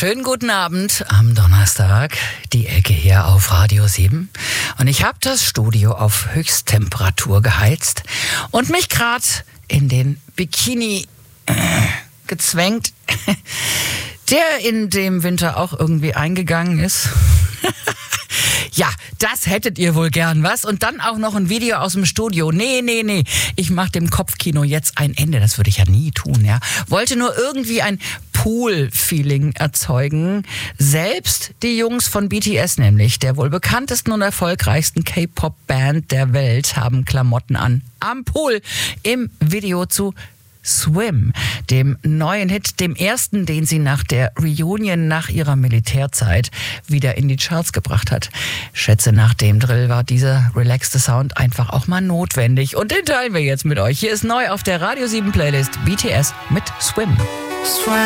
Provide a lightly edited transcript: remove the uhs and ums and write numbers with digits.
Schönen guten Abend am Donnerstag, die Ecke hier auf Radio 7. Und ich habe das Studio auf Höchsttemperatur geheizt und mich gerade in den Bikini gezwängt, der in dem Winter auch irgendwie eingegangen ist. Ja, das hättet ihr wohl gern, was? Und dann auch noch ein Video aus dem Studio. Nee. Ich mach dem Kopfkino jetzt ein Ende. Das würde ich ja nie tun, ja. Wollte nur irgendwie ein Pool-Feeling erzeugen. Selbst die Jungs von BTS nämlich, der wohl bekanntesten und erfolgreichsten K-Pop-Band der Welt, haben Klamotten an. Am Pool im Video zu Swim, dem neuen Hit, dem ersten, den sie nach der Reunion nach ihrer Militärzeit wieder in die Charts gebracht hat. Schätze, nach dem Drill war dieser relaxte Sound einfach auch mal notwendig. Und den teilen wir jetzt mit euch. Hier ist neu auf der Radio 7 Playlist BTS mit Swim.